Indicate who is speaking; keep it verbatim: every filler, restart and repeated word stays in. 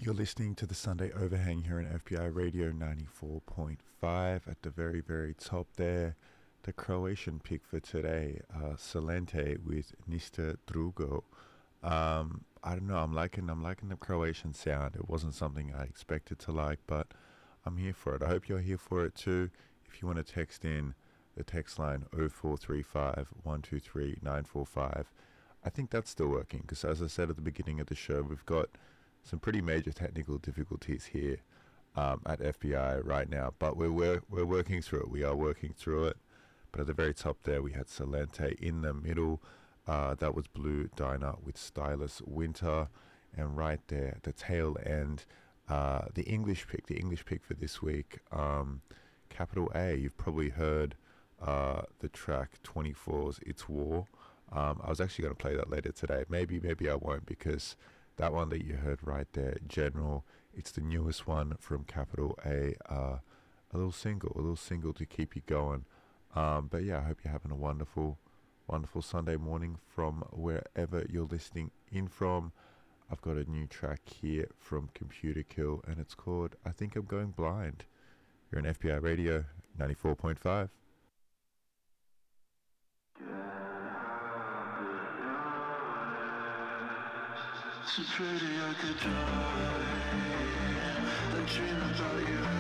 Speaker 1: You're listening to the Sunday Overhang here on F B I Radio ninety-four point five. At the very, very top there, the Croatian pick for today, uh, Salente with Nista Drugo. Um, I don't know, I'm liking, I'm liking the Croatian sound. It wasn't something I expected to like, but I'm here for it. I hope you're here for it too. If you want to text in, the text line oh four three five, one two three, nine four five. I think that's still working because, as I said at the beginning of the show, we've got some pretty major technical difficulties here um, at F B I right now, but we're, we're we're working through it. We are working through it. But at the very top there, we had Salente. In the middle, uh, that was Blue Diner with Stylus Winter, and right there at the tail end, uh, the English pick, the English pick for this week, um, Capital A. You've probably heard uh, the track twenty-four's It's War. Um, I was actually going to play that later today. Maybe, maybe I won't, because that one that you heard right there, General, it's the newest one from Capital A. Uh, a little single, a little single to keep you going. Um, but yeah, I hope you're having a wonderful, wonderful Sunday morning from wherever you're listening in from. I've got a new track here from Computer Kill, and it's called I Think I'm Going Blind. You're on F B I Radio ninety-four point five.
Speaker 2: So pretty I could die, then dream about you.